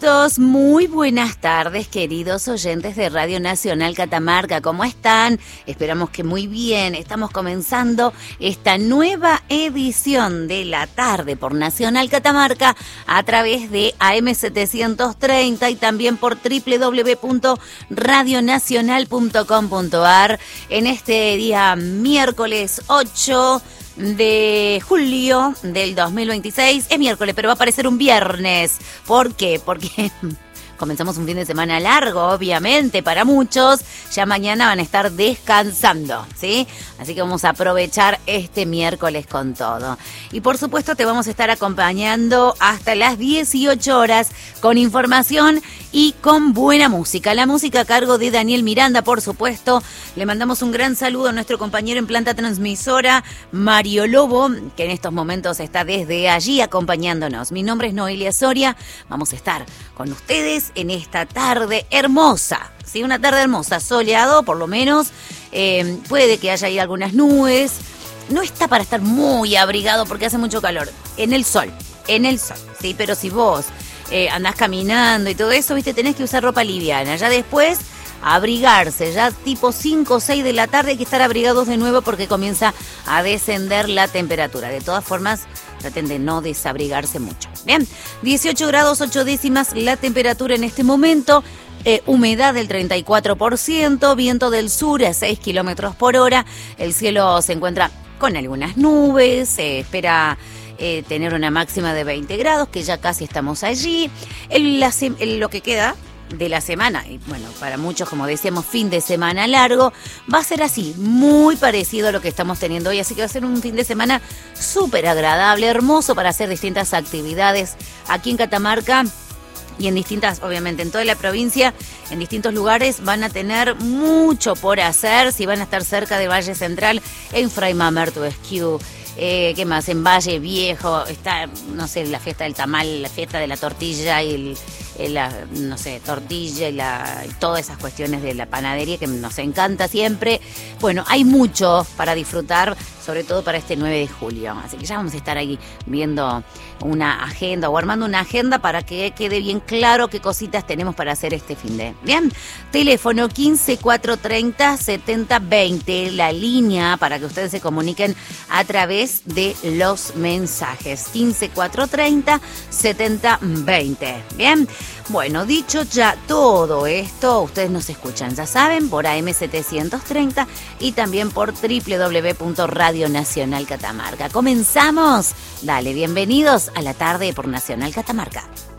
Muy buenas tardes, queridos oyentes de Radio Nacional Catamarca. ¿Cómo están? Esperamos que muy bien. Estamos comenzando esta nueva edición de la tarde por Nacional Catamarca a través de AM730 y también por www.radionacional.com.ar en este día miércoles 8 de julio del 2026. Es miércoles, pero va a parecer un viernes. ¿Por qué? Porque comenzamos un fin de semana largo, obviamente, para muchos. Ya mañana van a estar descansando, ¿sí? Así que vamos a aprovechar este miércoles con todo. Y por supuesto te vamos a estar acompañando hasta las 18 horas con información y con buena música. La música a cargo de Daniel Miranda, por supuesto. Le mandamos un gran saludo a nuestro compañero en planta transmisora, Mario Lobo, que en estos momentos está desde allí acompañándonos. Mi nombre es Noelia Soria. Vamos a estar con ustedes en esta tarde hermosa, ¿sí? Una tarde hermosa, soleado por lo menos. Puede que haya ahí algunas nubes. No está para estar muy abrigado porque hace mucho calor. En el sol, ¿sí? Pero si vos andás caminando y todo eso, viste, tenés que usar ropa liviana. Ya después, abrigarse. Ya tipo 5 o 6 de la tarde hay que estar abrigados de nuevo porque comienza a descender la temperatura. De todas formas, traten de no desabrigarse mucho. Bien, 18 grados 8 décimas la temperatura en este momento. Humedad del 34%, viento del sur a 6 kilómetros por hora. El cielo se encuentra con algunas nubes, se espera tener una máxima de 20 grados, que ya casi estamos allí. Lo que queda de la semana, y bueno, para muchos, como decíamos, fin de semana largo, va a ser así, muy parecido a lo que estamos teniendo hoy, así que va a ser un fin de semana súper agradable, hermoso para hacer distintas actividades aquí en Catamarca. Y en distintas, obviamente, en toda la provincia, en distintos lugares van a tener mucho por hacer. Si van a estar cerca de Valle Central, en Fray Mamerto Esquiú, ¿qué más? En Valle Viejo está, no sé, la fiesta del tamal, la fiesta de la tortilla y no sé, tortilla y todas esas cuestiones de la panadería que nos encanta siempre. Bueno, hay mucho para disfrutar, sobre todo para este 9 de julio. Así que ya vamos a estar ahí viendo una agenda o armando una agenda para que quede bien claro qué cositas tenemos para hacer este fin de. Bien, teléfono 15-430-7020, la línea para que ustedes se comuniquen a través de los mensajes. 15-430-7020. Bien. Bueno, dicho ya todo esto, ustedes nos escuchan, ya saben, por AM730 y también por www.radionacional Catamarca. ¿Comenzamos? Dale, bienvenidos a la tarde por Nacional Catamarca.